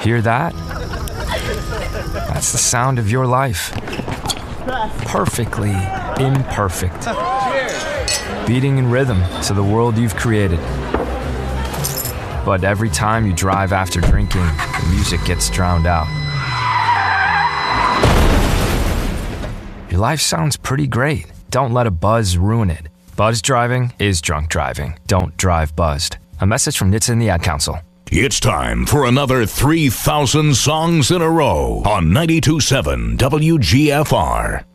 Hear that? That's the sound of your life. Perfectly imperfect. Beating in rhythm to the world you've created. But every time you drive after drinking, the music gets drowned out. Your life sounds pretty great. Don't let a buzz ruin it. Buzz driving is drunk driving. Don't drive buzzed. A message from NHTSA and the Ad Council. It's time for another 3,000 songs in a row on 92.7 WGFR.